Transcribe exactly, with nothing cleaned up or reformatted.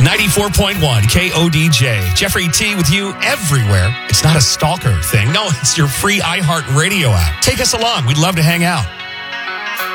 ninety-four point one K O D J. Jeffrey T with you everywhere. It's not a stalker thing. No, it's your free iHeart Radio app. Take us along. We'd love to hang out.